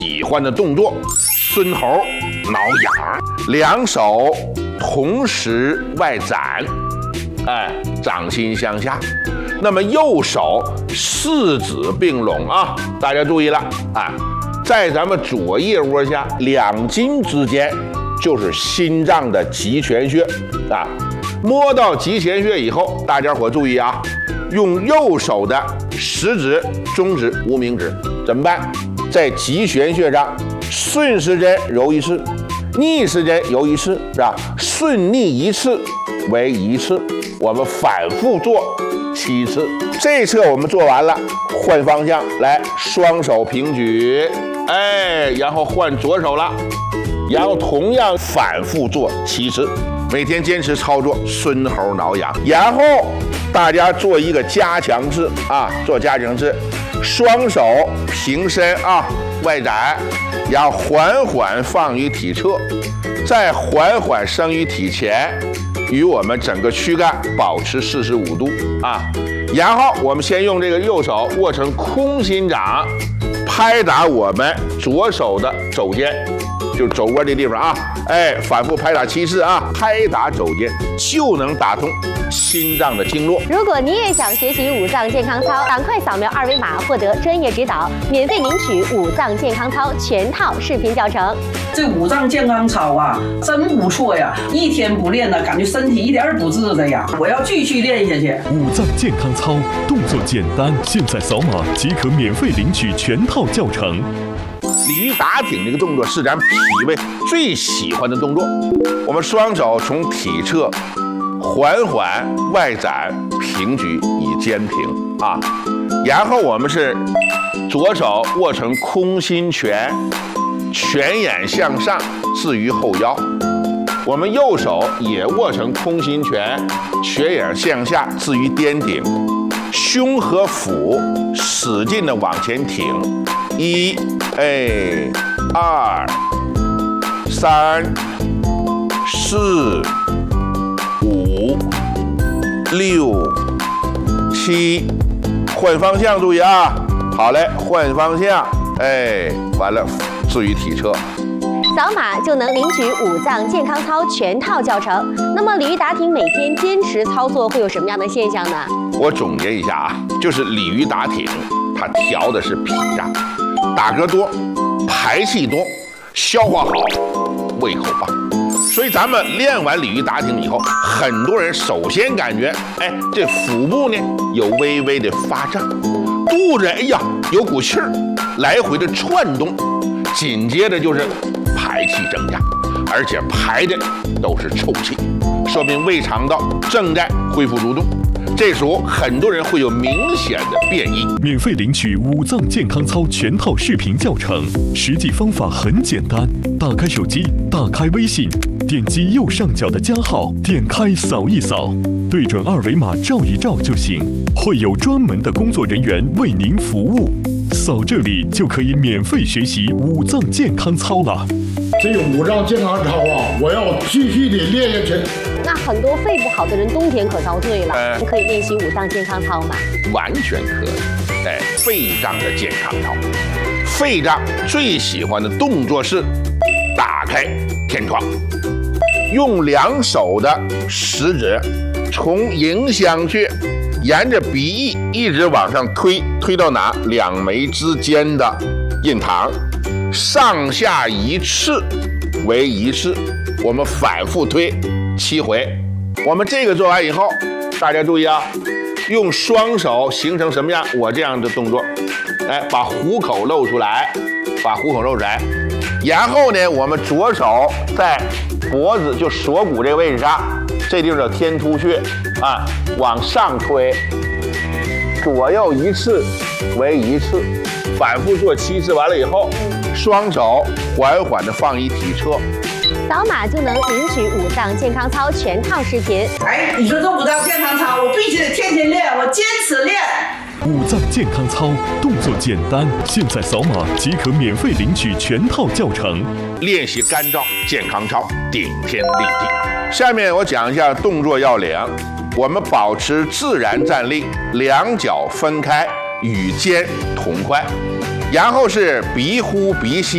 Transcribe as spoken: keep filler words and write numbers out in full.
喜欢的动作，孙猴挠痒，两手同时外展，哎，掌心向下。那么右手四指并拢啊，大家注意了啊，在咱们左腋窝下两筋之间就是心脏的极泉穴啊。摸到极泉穴以后，大家伙注意啊，用右手的食指、中指、无名指怎么办？在极泉穴上顺时针揉一次，逆时针揉一次，是吧？顺逆一次为一次，我们反复做七次。这侧我们做完了，换方向来，双手平举，哎，然后换左手了，然后同样反复做七次。每天坚持操作孙猴挠痒，然后大家做一个加强式啊，做加强式，双手平伸啊，外展，然后缓缓放于体侧，再缓缓升于体前，与我们整个躯干保持四十五度啊。然后我们先用这个右手握成空心掌，拍打我们左手的肘尖。就是肘窝这地方啊，哎，反复拍打七次啊，拍打肘尖就能打通心脏的经络。 如果你也想学习五脏健康操，赶快扫描二维码获得专业指导，免费领取五脏健康操全套视频教程。 这五脏健康操啊，真不错呀！一天不练呢，感觉身体一点儿不治的呀。我要继续练下去。 五脏健康操动作简单，现在扫码即可免费领取全套教程。 鲤鱼打挺这个动作是咱脾胃最喜欢的动作。我们双手从体侧缓缓外展平举以肩平啊，然后我们是左手握成空心拳，拳眼向上置于后腰。我们右手也握成空心拳，拳眼向下置于颠顶，胸和腹使劲的往前挺。一，哎，二，三，四，五，六，七，换方向，注意啊！好嘞，换方向，哎，完了，置于体侧。 扫码就能领取五脏健康操全套教程。那么鲤鱼打挺每天坚持操作会有什么样的现象呢？ 我总结一下啊，就是鲤鱼打挺，它调的是脾脏。打嗝多，排气多，消化好，胃口棒。所以咱们练完鲤鱼打挺以后，很多人首先感觉，哎，这腹部呢有微微的发胀，肚子哎呀有股气儿，来回的窜动，紧接着就是排气增加，而且排的都是臭气，说明胃肠道正在恢复蠕动。这时候很多人会有明显的变异。 免费领取五脏健康操全套视频教程，实际方法很简单，打开手机，打开微信，点击右上角的加号，点开扫一扫，对准二维码照一照就行，会有专门的工作人员为您服务。扫这里就可以免费学习五脏健康操了。 这个五脏健康操啊，我要继续的练下去。 那很多肺不好的人冬天可遭罪了，呃、可以练习五脏健康操吗？ 完全可以。哎，肺脏的健康操，肺脏最喜欢的动作是打开天窗，用两手的食指从迎香穴沿着鼻翼一直往上推，推到哪？两眉之间的印堂，上下一次为一次，我们反复推七回。我们这个做完以后，大家注意啊，用双手形成什么样？我这样的动作，哎，把虎口露出来，把虎口露出来。然后呢，我们左手在脖子就锁骨这个位置上，这地方叫天突穴啊，往上推，左右一次为一次，反复做七次。完了以后，双手缓缓的放于体侧。 扫码就能领取五脏健康操全套视频。 哎，你说这五脏健康操，我必须得天天练，我坚持练。 五脏健康操动作简单，现在扫码即可免费领取全套教程。 练习干燥健康操，顶天立地。下面我讲一下动作要领。我们保持自然站立，两脚分开，与肩同宽，然后是鼻呼鼻吸。